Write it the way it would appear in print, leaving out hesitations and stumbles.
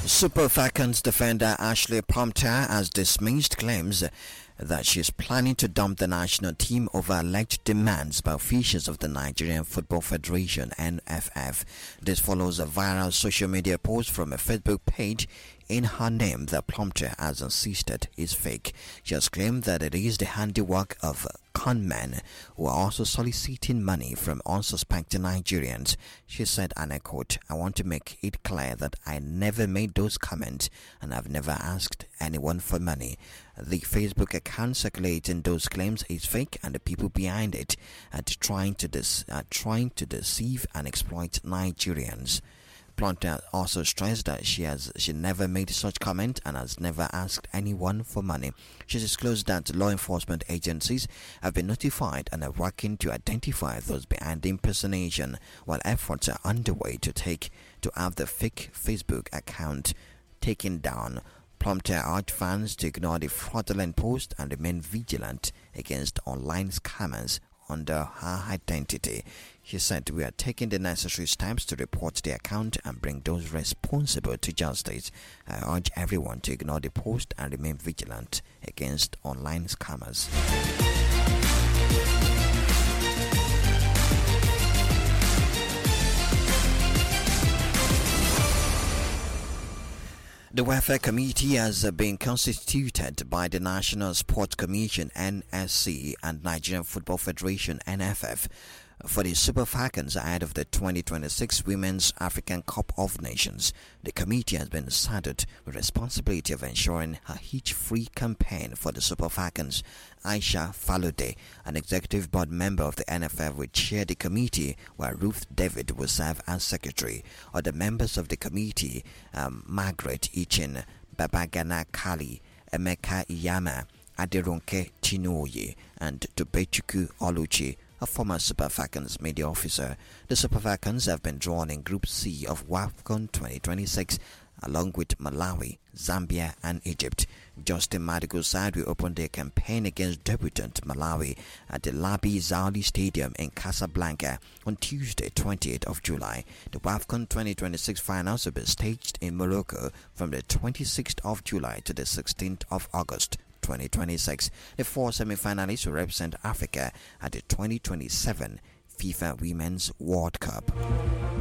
Super Falcons defender Ashley Prompter has dismissed claims that she is planning to dump the national team over alleged demands by officials of the Nigerian Football Federation (NFF). This follows a viral social media post from a Facebook page in her name that Prompter has insisted is fake. She has claimed that it is the handiwork of conmen who are also soliciting money from unsuspecting Nigerians. She said, and I quote, "I want to make it clear that I never made those comments and I've never asked anyone for money. The Facebook account circulating those claims is fake and the people behind it are trying to deceive and exploit Nigerians." Prompter also stressed that she never made such comment and has never asked anyone for money. She disclosed that law enforcement agencies have been notified and are working to identify those behind the impersonation, while efforts are underway to have the fake Facebook account taken down. Prompter urged fans to ignore the fraudulent post and remain vigilant against online scammers under her identity. She said, "We are taking the necessary steps to report the account and bring those responsible to justice. I urge everyone to ignore the post and remain vigilant against online scammers." The Welfare Committee has been constituted by the National Sports Commission (NSC) and Nigerian Football Federation (NFF) for the Super Falcons ahead of the 2026 Women's African Cup of Nations. The committee has been saddled with responsibility of ensuring a hitch-free campaign for the Super Falcons. Aisha Falode, an executive board member of the NFF, will chair the committee, while Ruth David will serve as secretary. Other members of the committee, Margaret Ichin, Babagana Kali, Emeka Iyama, Aderonke Chinoye, and Tobechuku Oluchi, a former Super Falcons media officer. The Super Falcons have been drawn in Group C of WAFCON 2026 along with Malawi, Zambia and Egypt. Justin Madigo's side will open their campaign against debutant Malawi at the Labi Zauli Stadium in Casablanca on Tuesday, 28th of July. The WAFCON 2026 finals will be staged in Morocco from the 26th of July to the 16th of August. 2026. The four semi-finalists will represent Africa at the 2027 FIFA Women's World Cup.